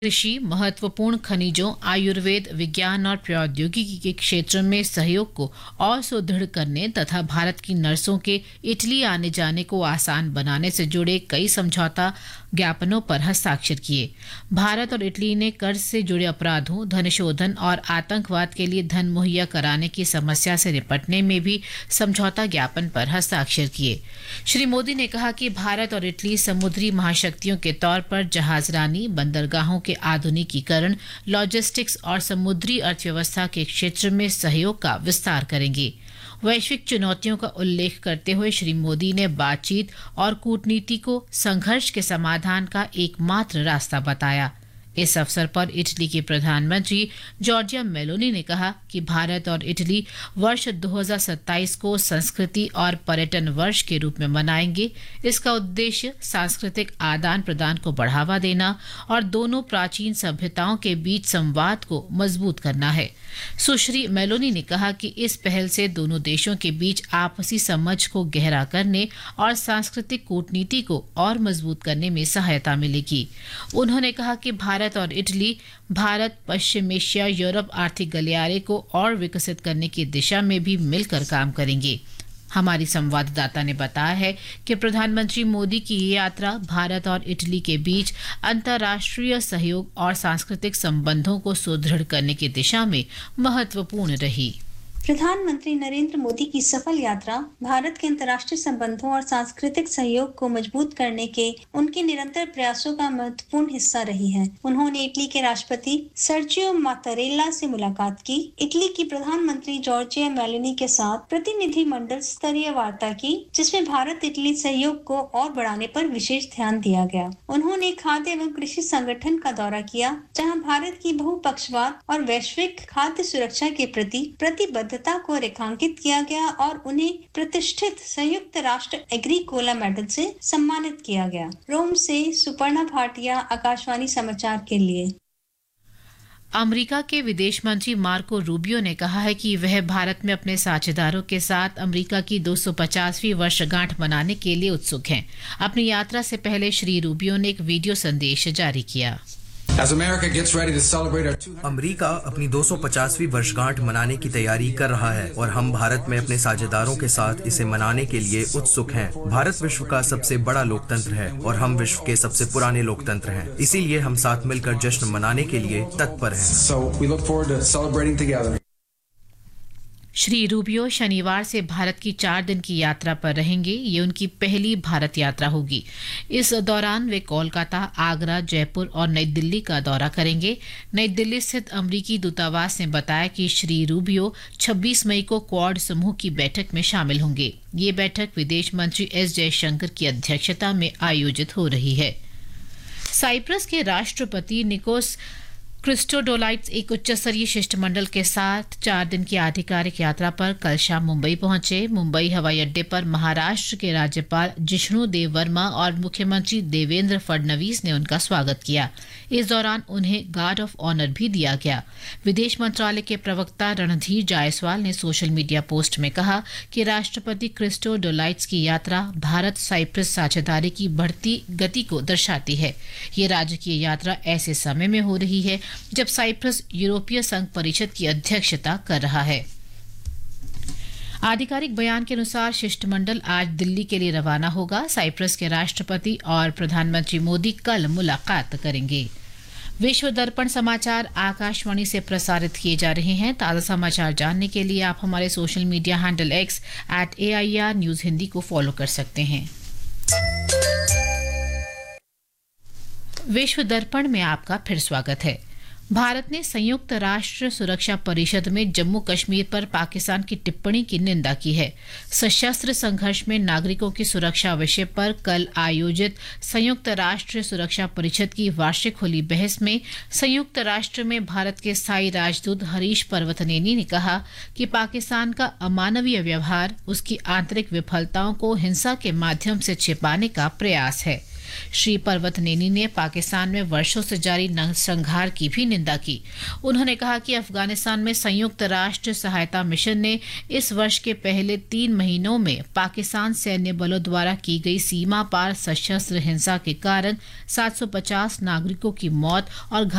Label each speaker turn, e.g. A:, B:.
A: कृषि, महत्वपूर्ण खनिजों, आयुर्वेद, विज्ञान और प्रौद्योगिकी के क्षेत्र में सहयोग को और सुदृढ़ करने तथा भारत की नर्सों के इटली आने जाने को आसान बनाने से जुड़े कई समझौता ज्ञापनों पर हस्ताक्षर किए। भारत और इटली ने कर्ज से जुड़े अपराधों, धन शोधन और आतंकवाद के लिए धन मुहैया कराने की समस्या से निपटने में भी समझौता ज्ञापन पर हस्ताक्षर किए। श्री मोदी ने कहा कि भारत और इटली समुद्री महाशक्तियों के तौर पर जहाजरानी, बंदरगाहों के आधुनिकीकरण, लॉजिस्टिक्स और समुद्री अर्थव्यवस्था के क्षेत्र में सहयोग का विस्तार करेंगे। वैश्विक चुनौतियों का उल्लेख करते हुए श्री मोदी ने बातचीत और कूटनीति को संघर्ष के समाधान का एकमात्र रास्ता बताया। इस अवसर पर इटली के प्रधानमंत्री जॉर्जिया मेलोनी ने कहा कि भारत और इटली वर्ष 2027 को संस्कृति और पर्यटन वर्ष के रूप में मनाएंगे। इसका उद्देश्य सांस्कृतिक आदान प्रदान को बढ़ावा देना और दोनों प्राचीन सभ्यताओं के बीच संवाद को मजबूत करना है। सुश्री मेलोनी ने कहा कि इस पहल से दोनों देशों के बीच आपसी समझ को गहरा करने और सांस्कृतिक कूटनीति को और मजबूत करने में सहायता मिलेगी। उन्होंने कहा कि भारत और इटली भारत पश्चिम एशिया यूरोप आर्थिक गलियारे को और विकसित करने की दिशा में भी मिलकर काम करेंगे। हमारी संवाददाता ने बताया है कि प्रधानमंत्री मोदी की ये यात्रा भारत और इटली के बीच अंतर्राष्ट्रीय सहयोग और सांस्कृतिक संबंधों को सुदृढ़ करने की दिशा में महत्वपूर्ण रही।
B: प्रधानमंत्री नरेंद्र मोदी की सफल यात्रा भारत के अंतर्राष्ट्रीय संबंधों और सांस्कृतिक सहयोग को मजबूत करने के उनके निरंतर प्रयासों का महत्वपूर्ण हिस्सा रही है। उन्होंने इटली के राष्ट्रपति सर्जियो मात्तारेल्ला से मुलाकात की, इटली की प्रधानमंत्री जॉर्जिया मेलोनी के साथ प्रतिनिधिमंडल स्तरीय वार्ता की, जिसमें भारत इटली सहयोग को और बढ़ाने पर विशेष ध्यान दिया गया। उन्होंने खाद्य एवं कृषि संगठन का दौरा किया, जहाँ भारत की बहुपक्षवाद और वैश्विक खाद्य सुरक्षा के प्रति प्रतिबद्ध को रेखांकित किया गया और उन्हें प्रतिष्ठित संयुक्त राष्ट्र एग्रीकोला मेडल से सम्मानित किया गया। रोम से सुपर्णा भाटिया, आकाशवाणी समाचार के लिए।
A: अमेरिका के विदेश मंत्री मार्को रूबियो ने कहा है कि वह भारत में अपने साझेदारों के साथ अमेरिका की 250वीं वर्षगांठ मनाने के लिए उत्सुक हैं। अपनी यात्रा से पहले श्री रूबियो ने एक वीडियो संदेश जारी किया।
C: अमेरिका अपनी 250वीं वर्षगांठ मनाने की तैयारी कर रहा है और हम भारत में अपने साझेदारों के साथ इसे मनाने के लिए उत्सुक हैं। भारत विश्व का सबसे बड़ा लोकतंत्र है और हम विश्व के सबसे पुराने लोकतंत्र हैं। इसीलिए हम साथ मिलकर जश्न मनाने के लिए तत्पर हैं।
A: श्री रूबियो शनिवार से भारत की 4 दिन की यात्रा पर रहेंगे। ये उनकी पहली भारत यात्रा होगी। इस दौरान वे कोलकाता, आगरा, जयपुर और नई दिल्ली का दौरा करेंगे। नई दिल्ली स्थित अमेरिकी दूतावास ने बताया कि श्री रूबियो 26 मई को क्वाड समूह की बैठक में शामिल होंगे। ये बैठक विदेश मंत्री एस जयशंकर की अध्यक्षता में आयोजित हो रही है। साइप्रस के राष्ट्रपति निकोस क्रिस्टोडोलाइट्स एक उच्च स्तरीय शिष्टमंडल के साथ 4 दिन की आधिकारिक यात्रा पर कल शाम मुंबई पहुंचे। मुंबई हवाई अड्डे पर महाराष्ट्र के राज्यपाल जिष्णु देव वर्मा और मुख्यमंत्री देवेंद्र फडणवीस ने उनका स्वागत किया। इस दौरान उन्हें गार्ड ऑफ ऑनर भी दिया गया। विदेश मंत्रालय के प्रवक्ता रणधीर जायसवाल ने सोशल मीडिया पोस्ट में कहा कि राष्ट्रपति क्रिस्टोडोलाइट्स की यात्रा भारत साइप्रस साझेदारी की बढ़ती गति को दर्शाती है। ये राजकीय यात्रा ऐसे समय में हो रही है जब साइप्रस यूरोपीय संघ परिषद की अध्यक्षता कर रहा है। आधिकारिक बयान के अनुसार शिष्टमंडल आज दिल्ली के लिए रवाना होगा। साइप्रस के राष्ट्रपति और प्रधानमंत्री मोदी कल मुलाकात करेंगे। विश्व दर्पण समाचार आकाशवाणी से प्रसारित किए जा रहे हैं। ताज़ा समाचार जानने के लिए आप हमारे social media handle X @AIR news Hindi को फॉलो कर सकते हैं। विश्व दर्पण में आपका फिर स्वागत है। भारत ने संयुक्त राष्ट्र सुरक्षा परिषद में जम्मू कश्मीर पर पाकिस्तान की टिप्पणी की निंदा की है। सशस्त्र संघर्ष में नागरिकों की सुरक्षा विषय पर कल आयोजित संयुक्त राष्ट्र सुरक्षा परिषद की वार्षिक खुली बहस में संयुक्त राष्ट्र में भारत के स्थायी राजदूत हरीश पर्वतनेनी ने कहा कि पाकिस्तान का अमानवीय व्यवहार उसकी आंतरिक विफलताओं को हिंसा के माध्यम से छिपाने का प्रयास है। श्री पर्वतनेनी ने पाकिस्तान में वर्षों से जारी नरसंहार की भी निंदा की। उन्होंने कहा कि अफगानिस्तान में संयुक्त राष्ट्र सहायता मिशन ने इस वर्ष के पहले 3 महीनों में पाकिस्तान सैन्य बलों द्वारा की गई सीमा पार सशस्त्र हिंसा के कारण 750 नागरिकों की मौत और